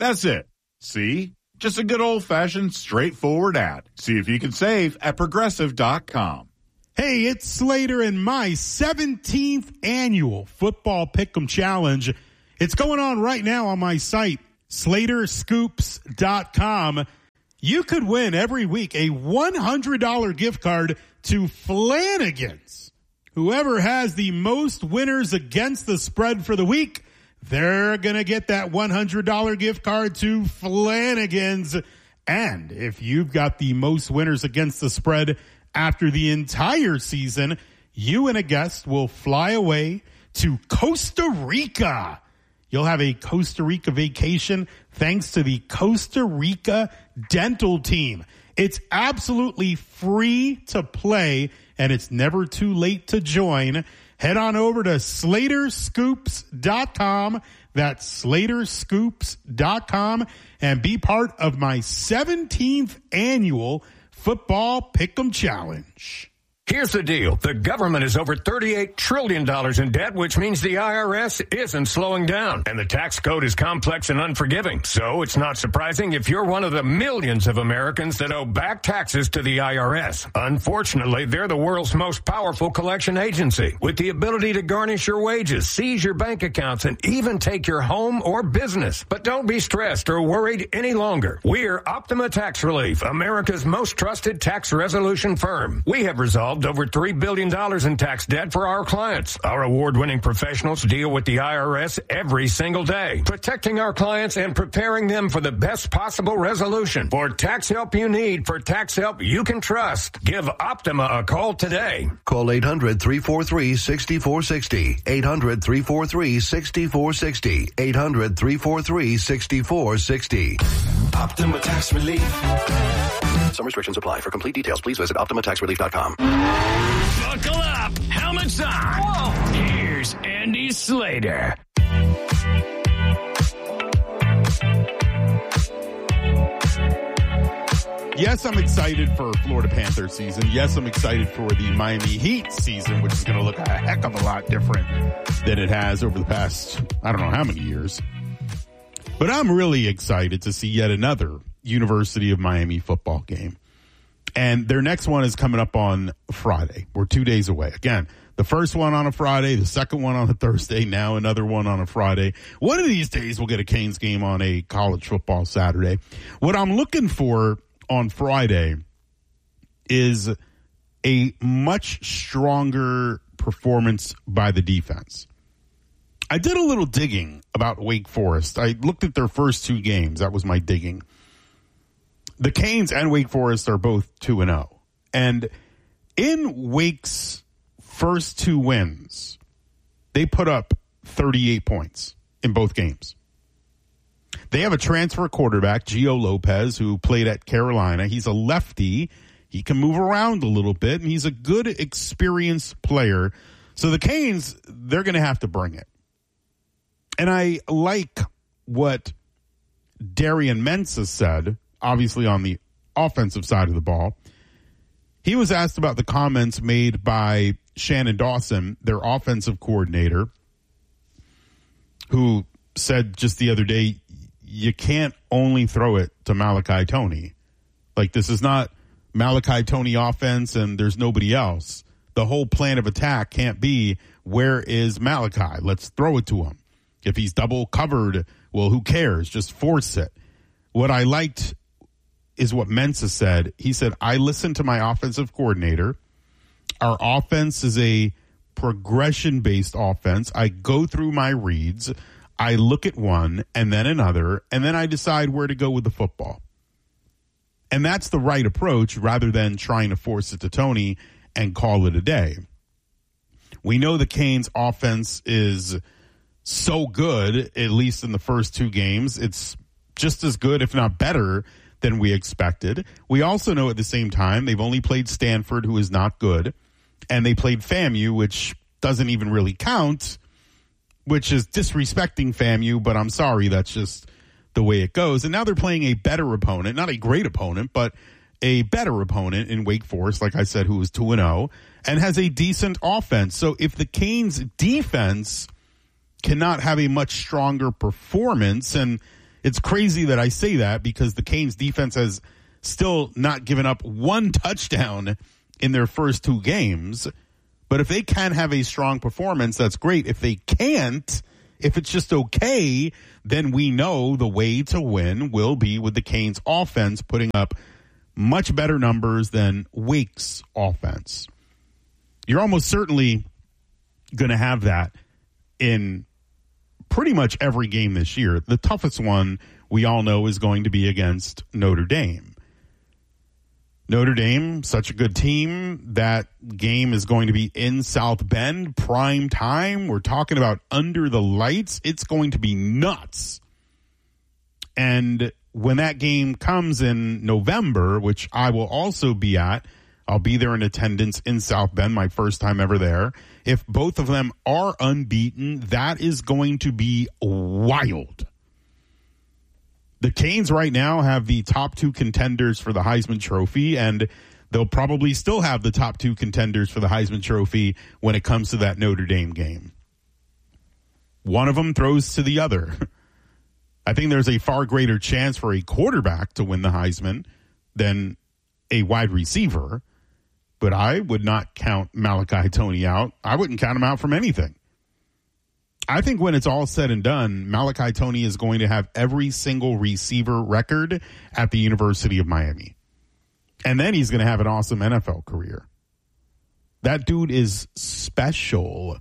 That's it. See? Just a good old-fashioned, straightforward ad. See if you can save at Progressive dot com. Hey, it's Slater and my seventeenth annual Football Pick'em Challenge. It's going on right now on my site, Slater Scoops dot com. You could win every week a one hundred dollars gift card to Flanagan's. Whoever has the most winners against the spread for the week, they're going to get that one hundred dollars gift card to Flanagan's. And if you've got the most winners against the spread after the entire season, you and a guest will fly away to Costa Rica. You'll have a Costa Rica vacation thanks to the Costa Rica Dental Team. It's absolutely free to play, and it's never too late to join. Head on over to Slater Scoops dot com. That's Slater Scoops dot com, and be part of my seventeenth annual Football Pick'em Challenge. Here's the deal. The government is over thirty-eight trillion dollars in debt, which means the I R S isn't slowing down. And the tax code is complex and unforgiving. So it's not surprising if you're one of the millions of Americans that owe back taxes to the I R S. Unfortunately, they're the world's most powerful collection agency, with the ability to garnish your wages, seize your bank accounts, and even take your home or business. But don't be stressed or worried any longer. We're Optima Tax Relief, America's most trusted tax resolution firm. We have resolved over three billion dollars in tax debt for our clients. Our award-winning professionals deal with the I R S every single day, protecting our clients and preparing them for the best possible resolution. For tax help you need, for tax help you can trust, give Optima a call today. Call eight hundred, three four three, six four six zero. eight hundred, three four three, six four six zero. eight hundred, three four three, six four six zero. Optima Tax Relief. Some restrictions apply. For complete details, please visit Optima Tax Relief dot com. Buckle up. Helmets on. Whoa. Here's Andy Slater. Yes, I'm excited for Florida Panthers season. Yes, I'm excited for the Miami Heat season, which is going to look a heck of a lot different than it has over the past, I don't know how many years. But I'm really excited to see yet another University of Miami football game. And their next one is coming up on Friday. We're two days away. Again, the first one on a Friday, the second one on a Thursday, now another one on a Friday. One of these days we'll get a Canes game on a college football Saturday. What I'm looking for on Friday is a much stronger performance by the defense. I did a little digging about Wake Forest. I looked at their first two games. That was my digging. The Canes and Wake Forest are both two and oh. And in Wake's first two wins, they put up thirty-eight points in both games. They have a transfer quarterback, Gio Lopez, who played at Carolina. He's a lefty. He can move around a little bit, and he's a good, experienced player. So the Canes, they're going to have to bring it. And I like what Darian Mensah said, obviously on the offensive side of the ball. He was asked about the comments made by Shannon Dawson, their offensive coordinator, who said just the other day, you can't only throw it to Malachi Toney. Like, this is not Malachi Toney offense and there's nobody else. The whole plan of attack can't be, where is Malachi? Let's throw it to him. If he's double covered, well, who cares? Just force it. What I liked is what Mensah said. He said, I listened to my offensive coordinator. Our offense is a progression-based offense. I go through my reads. I look at one and then another, and then I decide where to go with the football. And that's the right approach rather than trying to force it to Toney and call it a day. We know the Canes offense is so good, at least in the first two games. It's just as good, if not better, than we expected. We also know at the same time they've only played Stanford, who is not good, and they played FAMU, which doesn't even really count, which is disrespecting FAMU, but I'm sorry, that's just the way it goes. And now they're playing a better opponent, not a great opponent, but a better opponent in Wake Forest, like I said, who is two and oh, and has a decent offense. So if the Canes defense cannot have a much stronger performance, and It's crazy that I say that because the Canes defense has still not given up one touchdown in their first two games. But if they can have a strong performance, that's great. If they can't, if it's just okay, then we know the way to win will be with the Canes offense putting up much better numbers than Wake's offense. You're almost certainly going to have that in pretty much every game this year. The toughest one we all know is going to be against Notre Dame. Notre Dame, such a good team. That game is going to be in South Bend, prime time. We're talking about under the lights. It's going to be nuts. And when that game comes in November, which I will also be at, I'll be there in attendance in South Bend, my first time ever there. If both of them are unbeaten, that is going to be wild. The Canes right now have the top two contenders for the Heisman Trophy, and they'll probably still have the top two contenders for the Heisman Trophy when it comes to that Notre Dame game. One of them throws to the other. I think there's a far greater chance for a quarterback to win the Heisman than a wide receiver, but I would not count Malachi Toney out. I wouldn't count him out from anything. I think when it's all said and done, Malachi Toney is going to have every single receiver record at the University of Miami. And then he's going to have an awesome N F L career. That dude is special.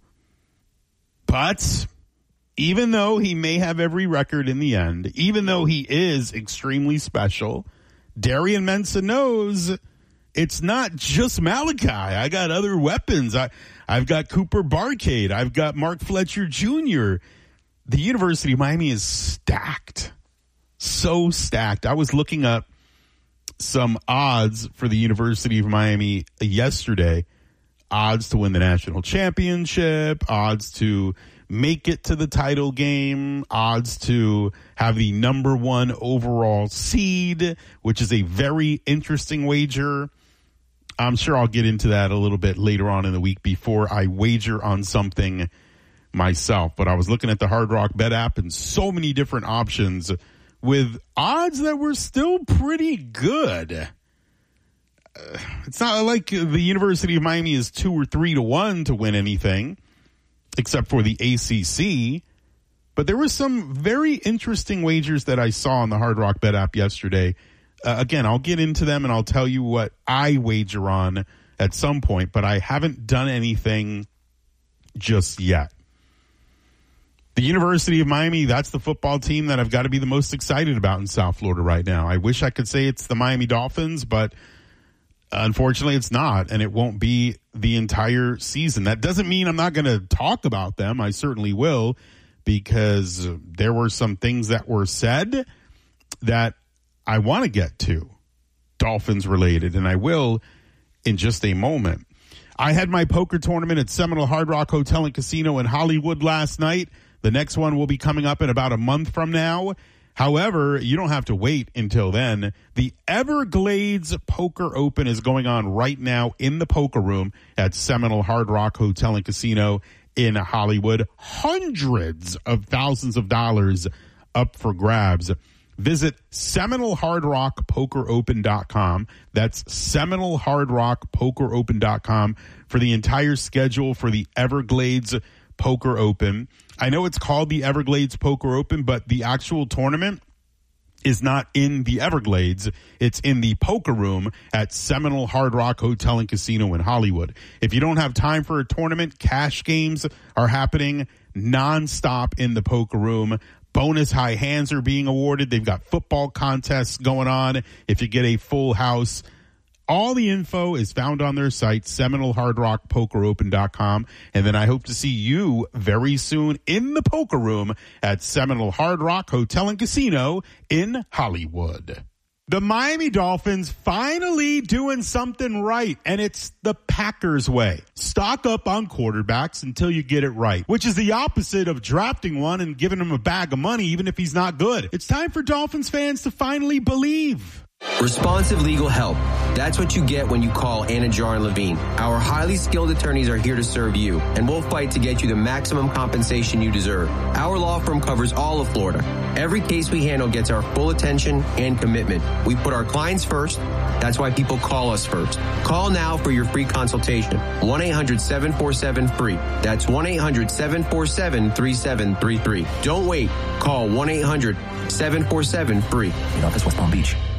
But even though he may have every record in the end, even though he is extremely special, Darian Mensah knows it's not just Malachi. I got other weapons. I, I've got Cooper Barcade. I've got Mark Fletcher Junior The University of Miami is stacked. So stacked. I was looking up some odds for the University of Miami yesterday. Odds to win the national championship, odds to make it to the title game, odds to have the number one overall seed, which is a very interesting wager. I'm sure I'll get into that a little bit later on in the week before I wager on something myself. But I was looking at the Hard Rock Bet app and so many different options with odds that were still pretty good. Uh, it's not like the University of Miami is two or three to one to win anything, except for the A C C. But there were some very interesting wagers that I saw on the Hard Rock Bet app yesterday. Uh, again, I'll get into them and I'll tell you what I wager on at some point, but I haven't done anything just yet. The University of Miami, that's the football team that I've got to be the most excited about in South Florida right now. I wish I could say it's the Miami Dolphins, but unfortunately it's not, and it won't be the entire season. That doesn't mean I'm not going to talk about them. I certainly will, because there were some things that were said that I want to get to, Dolphins related, and I will in just a moment. I had my poker tournament at Seminole Hard Rock Hotel and Casino in Hollywood last night. The next one will be coming up in about a month from now. However, you don't have to wait until then. The Everglades Poker Open is going on right now in the poker room at Seminole Hard Rock Hotel and Casino in Hollywood. Hundreds of thousands of dollars up for grabs. Visit Seminole Hard Rock Poker Open dot com. That's Seminole Hard Rock Poker Open dot com for the entire schedule for the Everglades Poker Open. I know it's called the Everglades Poker Open, but the actual tournament is not in the Everglades. It's in the poker room at Seminole Hard Rock Hotel and Casino in Hollywood. If you don't have time for a tournament, cash games are happening nonstop in the poker room. Bonus high hands are being awarded. They've got football contests going on if you get a full house. All the info is found on their site, Seminole Hard Rock Poker Open dot com. And then I hope to see you very soon in the poker room at Seminole Hard Rock Hotel and Casino in Hollywood. The Miami Dolphins finally doing something right, and it's the Packers way. Stock up on quarterbacks until you get it right, which is the opposite of drafting one and giving him a bag of money even if he's not good. It's time for Dolphins fans to finally believe. Responsive legal help. That's what you get when you call Anna Jar and Levine. Our highly skilled attorneys are here to serve you, and we'll fight to get you the maximum compensation you deserve. Our law firm covers all of Florida. Every case we handle gets our full attention and commitment. We put our clients first. That's why people call us first. Call now for your free consultation. one eight hundred seven four seven free. That's one eight hundred seven four seven three seven three three. Don't wait. Call one eight hundred seven four seven free. In office, West Palm Beach.